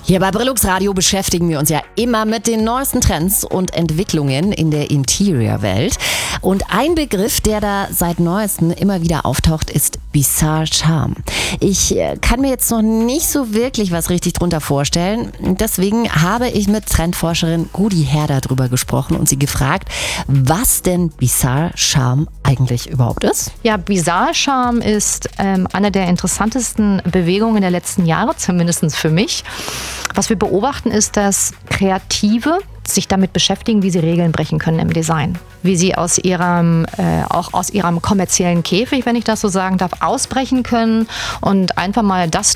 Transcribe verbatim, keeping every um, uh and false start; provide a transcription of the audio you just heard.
Hier bei Brillux Radio beschäftigen wir uns ja immer mit den neuesten Trends und Entwicklungen in der Interior-Welt. Und ein Begriff, der da seit Neuestem immer wieder auftaucht, ist Bizarre Charm. Ich kann mir jetzt noch nicht so wirklich was richtig drunter vorstellen. Deswegen habe ich mit Trendforscherin Gudi Herder drüber gesprochen und sie gefragt, was denn Bizarre Charm eigentlich überhaupt ist. Ja, Bizarre Charm ist ähm, eine der interessantesten Bewegungen der letzten Jahre, zumindest für mich. Was wir beobachten, ist, dass Kreative sich damit beschäftigen, wie sie Regeln brechen können im Design. Wie sie aus ihrem, äh, auch aus ihrem kommerziellen Käfig, wenn ich das so sagen darf, ausbrechen können und einfach mal das